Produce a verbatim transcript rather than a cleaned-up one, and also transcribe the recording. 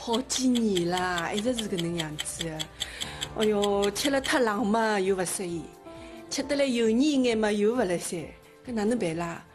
好几年啦，一直是搿能样子的。哎哟，吃了太冷嘛又勿适宜，吃得来油腻一眼嘛又勿来三，搿哪能办啦？